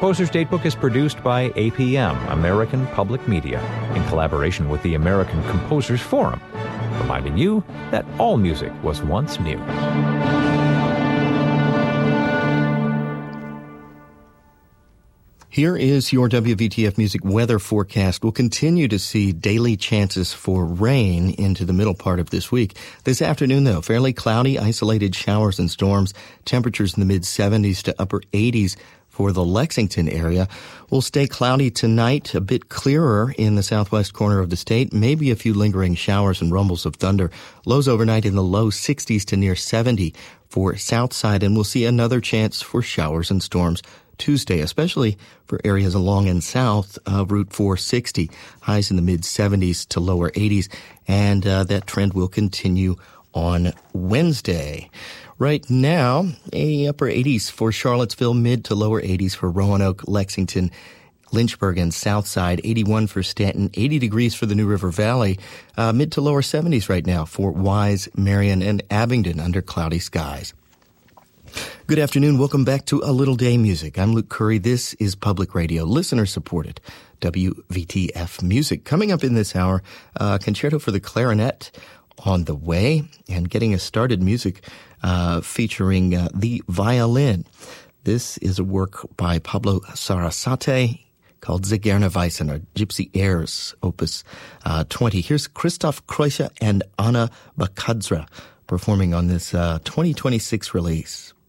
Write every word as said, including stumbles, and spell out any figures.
Composer's Datebook is produced by A P M, American Public Media, in collaboration with the American Composers Forum, reminding you that all music was once new. Here is your W V T F Music weather forecast. We'll continue to see daily chances for rain into the middle part of this week. This afternoon, though, fairly cloudy, isolated showers and storms. Temperatures in the mid seventies to upper eighties for the Lexington area. Will stay cloudy tonight, a bit clearer in the southwest corner of the state. Maybe a few lingering showers and rumbles of thunder. Lows overnight in the low sixties to near seventy for south side, and we'll see another chance for showers and storms Tuesday, especially for areas along and south of Route four sixty. Highs in the mid seventies to lower eighties, and uh, that trend will continue on Wednesday. Right now, a upper eighties for Charlottesville, mid to lower eighties for Roanoke, Lexington, Lynchburg, and Southside, eighty-one for Stanton, eighty degrees for the New River Valley, uh, mid to lower seventies right now for Wise, Marion, and Abingdon under cloudy skies. Good afternoon. Welcome back to A Little Day Music. I'm Luke Curry. This is Public Radio, listener-supported W V T F Music. Coming up in this hour, uh, Concerto for the Clarinet on the way, and getting us started, music uh, featuring uh, the violin. This is a work by Pablo Sarasate called Zigerne Weisen, or Gypsy Airs, Opus uh, twenty. Here's Christoph Kreuscher and Anna Bakadzra performing on this uh, twenty twenty-six release.